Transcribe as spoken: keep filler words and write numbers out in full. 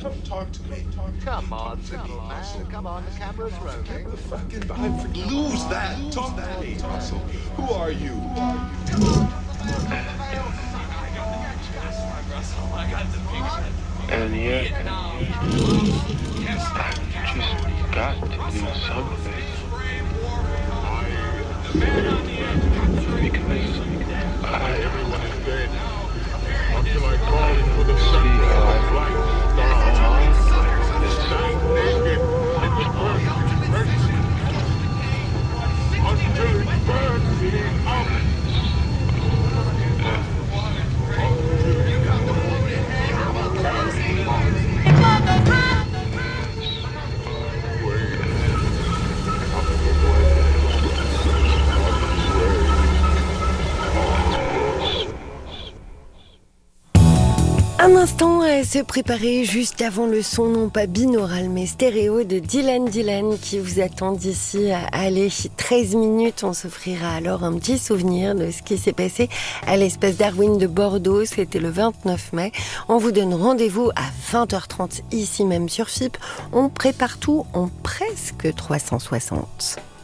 Come talk to me. Come on, little man. Come on, the camera's rolling. The fucking I lose that. Talk to me. So, who are you? Who are you? Elliot, I've just got to do something. Because I, Everyone is dead. Until I call for the sun see, to I, bright all star. this, Stand naked in the perfect mercy. Until it burns me up. Un instant à se préparer juste avant le son, non pas binaural mais stéréo de Dylan Dylan qui vous attend d'ici à aller treize minutes. On s'offrira alors un petit souvenir de ce qui s'est passé à l'espace Darwin de Bordeaux. C'était le vingt-neuf mai. On vous donne rendez-vous à vingt heures trente ici même sur F I P. On prépare tout en presque trois cent soixante.